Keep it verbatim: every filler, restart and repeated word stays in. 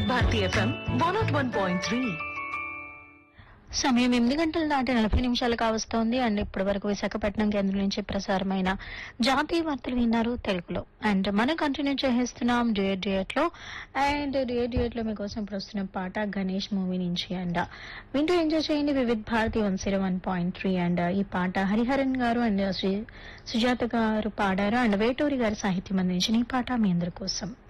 Bharati FM one not one point three. సమయం ఎనిమిది గంటలు దాటి నలభై నిమిషాలు కావస్తోంది. అండ్ ఇప్పటి వరకు విశాఖపట్నం కేంద్రం నుంచి ప్రసారమైన జాతీయ వార్తలు విన్నారు తెలుగులో. అండ్ మనం కంటిన్యూ చేస్తున్నాం డ్యూయట్ డ్యూయట్ లో. అండ్ డ్యూయట్ డ్యూయట్ లో మీకోసం ఇప్పుడు వస్తున్న పాట గణేష్ మూవీ నుంచి. అండ్ వింటూ ఎంజాయ్ చేయండి Vividh Bharati one zero one point three. And ఈ పాట హరిహరన్ గారు అండ్ శ్రీ సుజాత గారు పాడారు. అండ్ వేటూరి గారి సాహిత్యం అందించిన ఈ పాట మీ అందరి కోసం.